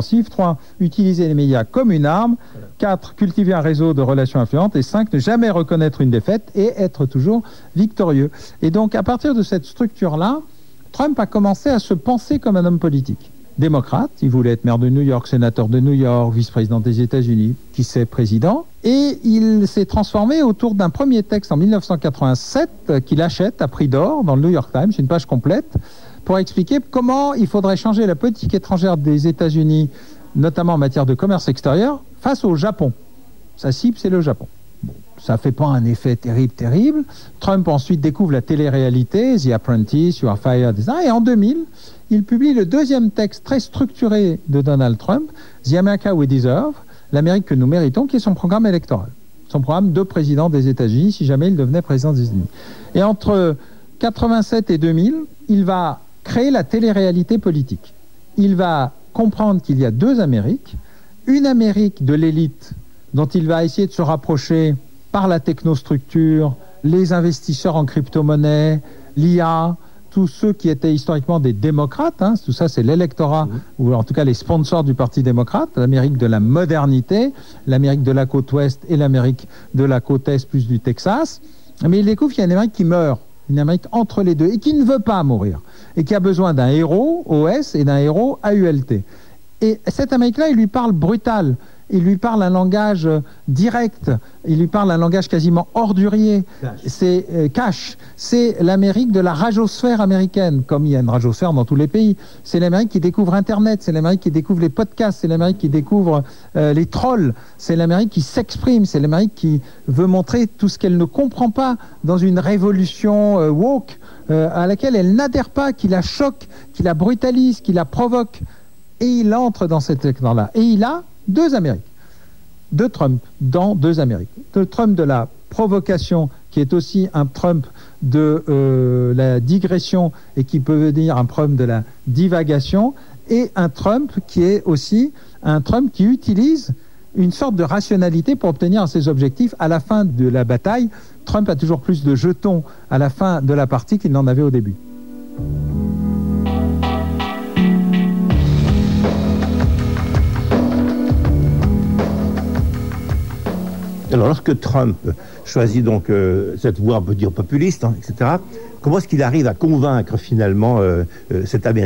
offensive. 3, utiliser les médias comme une arme. 4, cultiver un réseau de relations influentes. Et 5, ne jamais reconnaître une défaite et être toujours victorieux. Et donc, à partir de cette structure-là, Trump a commencé à se penser comme un homme politique. Démocrate, il voulait être maire de New York, sénateur de New York, vice-président des États-Unis, qui sait, président. Et il s'est transformé autour d'un premier texte en 1987 qu'il achète à prix d'or dans le New York Times, une page complète, pour expliquer comment il faudrait changer la politique étrangère des États-Unis, notamment en matière de commerce extérieur, face au Japon. Sa cible, c'est le Japon. Bon, ça ne fait pas un effet terrible. Trump ensuite découvre la télé-réalité, The Apprentice, You Are Fired, etc. Et en 2000, il publie le deuxième texte très structuré de Donald Trump, The America We Deserve, l'Amérique que nous méritons, qui est son programme électoral. Son programme de président des États-Unis, si jamais il devenait président des États-Unis. Et entre 87 et 2000, il va créer la télé-réalité politique. Il va comprendre qu'il y a deux Amériques, une Amérique de l'élite dont il va essayer de se rapprocher par la technostructure, les investisseurs en crypto-monnaie, l'IA, tous ceux qui étaient historiquement des démocrates, tout ça c'est l'électorat, ou en tout cas les sponsors du Parti démocrate, l'Amérique de la modernité, l'Amérique de la côte ouest et l'Amérique de la côte est plus du Texas. Mais il découvre qu'il y a une Amérique qui meurt, une Amérique entre les deux, et qui ne veut pas mourir, et qui a besoin d'un héros OS et d'un héros AULT. Et cette Amérique-là, il lui parle brutal. Il lui parle un langage direct, il lui parle un langage quasiment ordurier. C'est cash. C'est l'Amérique de la radiosphère américaine, comme il y a une radiosphère dans tous les pays. C'est l'Amérique qui découvre Internet, c'est l'Amérique qui découvre les podcasts, c'est l'Amérique qui découvre les trolls, c'est l'Amérique qui s'exprime, c'est l'Amérique qui veut montrer tout ce qu'elle ne comprend pas dans une révolution woke à laquelle elle n'adhère pas, qui la choque, qui la brutalise, qui la provoque. Et il entre dans cet écran-là. Et il a deux Amériques, deux Trump dans deux Amériques. Le Trump de la provocation, qui est aussi un Trump de la digression et qui peut venir un Trump de la divagation, et un Trump qui est aussi un Trump qui utilise une sorte de rationalité pour obtenir ses objectifs à la fin de la bataille. Trump a toujours plus de jetons à la fin de la partie qu'il n'en avait au début. Alors, lorsque Trump choisit donc cette voie, on peut dire populiste, etc., comment est-ce qu'il arrive à convaincre finalement cette Amérique ?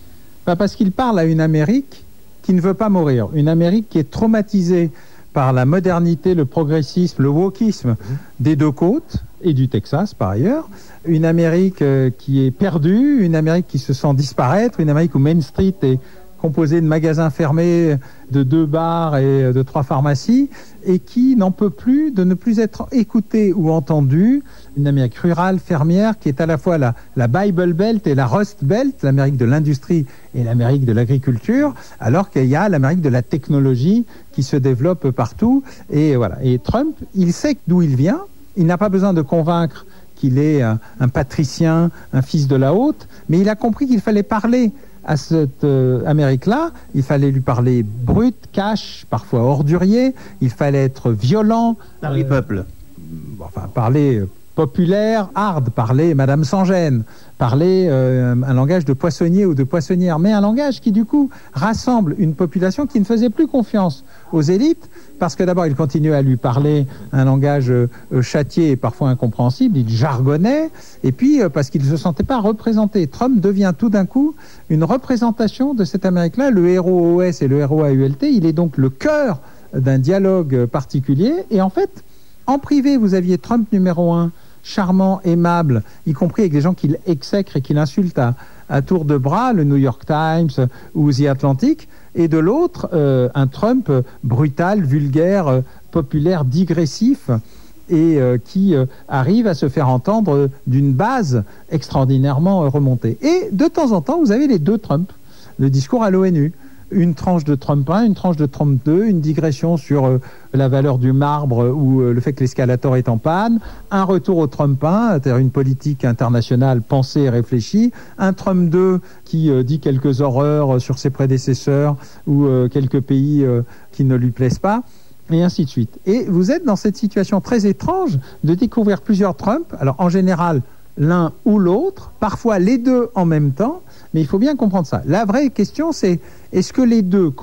Parce qu'il parle à une Amérique qui ne veut pas mourir, une Amérique qui est traumatisée par la modernité, le progressisme, le wokisme des deux côtes, et du Texas par ailleurs, une Amérique qui est perdue, une Amérique qui se sent disparaître, une Amérique où Main Street est composé de magasins fermés, de 2 bars et de 3 pharmacies, et qui n'en peut plus de ne plus être écouté ou entendu. Une Amérique rurale, fermière, qui est à la fois la Bible Belt et la Rust Belt, l'Amérique de l'industrie et l'Amérique de l'agriculture, alors qu'il y a l'Amérique de la technologie qui se développe partout. Et voilà. Et Trump, il sait d'où il vient, il n'a pas besoin de convaincre qu'il est un patricien, un fils de la haute, mais il a compris qu'il fallait parler à cette Amérique-là, il fallait lui parler brut, cash, parfois ordurier, il fallait être violent. Parler peuple. Enfin, parler populaire, hard, parler Madame sans gêne, parler un langage de poissonnier ou de poissonnière, mais un langage qui du coup rassemble une population qui ne faisait plus confiance aux élites, parce que d'abord il continuait à lui parler un langage châtié et parfois incompréhensible, il jargonnait, et puis parce qu'il ne se sentait pas représenté. Trump devient tout d'un coup une représentation de cette Amérique-là, le héros OS et le héros AULT, il est donc le cœur d'un dialogue particulier, et en fait, en privé, vous aviez Trump numéro 1, charmant, aimable, y compris avec des gens qu'il exècre et qu'il insulte à tour de bras, le New York Times ou The Atlantic, et de l'autre, un Trump brutal, vulgaire, populaire, digressif, et qui arrive à se faire entendre d'une base extraordinairement remontée. Et de temps en temps, vous avez les deux Trump, le discours à l'ONU. Une tranche de Trump 1, une tranche de Trump 2, une digression sur la valeur du marbre ou le fait que l'escalator est en panne, un retour au Trump 1, c'est-à-dire une politique internationale pensée et réfléchie, un Trump 2 qui dit quelques horreurs sur ses prédécesseurs ou quelques pays qui ne lui plaisent pas, et ainsi de suite. Et vous êtes dans cette situation très étrange de découvrir plusieurs Trump, alors en général l'un ou l'autre, parfois les deux en même temps, mais il faut bien comprendre ça. La vraie question, c'est est-ce que les deux